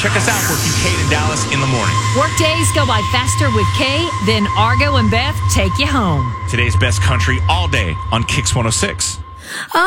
Check us out working Kate and Dallas in the morning. Workdays go by faster with Kay, then Argo and Beth take you home. Today's best country all day on Kix 106.